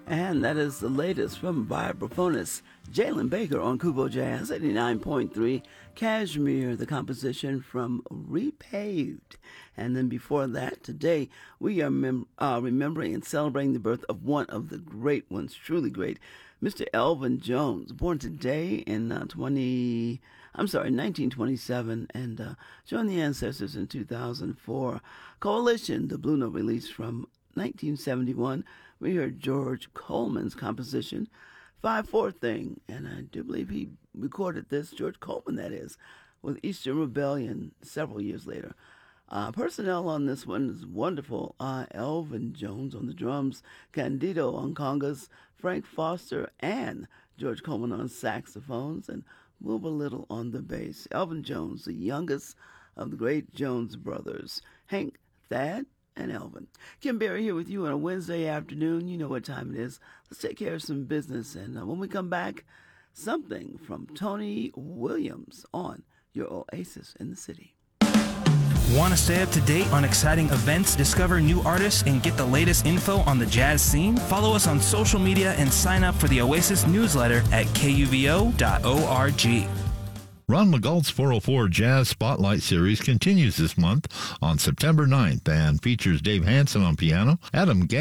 And that is the latest from vibraphonist Jalen Baker on Kubo Jazz 89.3. Cashmere, the composition from Repaved. And then before that, today we are remembering and celebrating the birth of one of the great ones, truly great, Mr. Elvin Jones, born today in 1927, and joined the ancestors in 2004. Coalition, the Blue Note release from 1971. We heard George Coleman's composition, 5/4 Thing, and I do believe he recorded this, George Coleman that is, with Eastern Rebellion several years later. Personnel on this one is wonderful. Elvin Jones on the drums, Candido on congas, Frank Foster and George Coleman on saxophones, and Wilbur Little on the bass. Elvin Jones, the youngest of the great Jones brothers, Hank, Thad, and Elvin. Kim Berry here with you on a Wednesday afternoon. You know what time it is. Let's take care of some business. And when we come back, something from Tony Williams on your Oasis in the City. Want to stay up to date on exciting events, discover new artists, and get the latest info on the jazz scene? Follow us on social media and sign up for the Oasis newsletter at kuvo.org. Ron McGault's 404 Jazz Spotlight Series continues this month on September 9th and features Dave Hansen on piano, Adam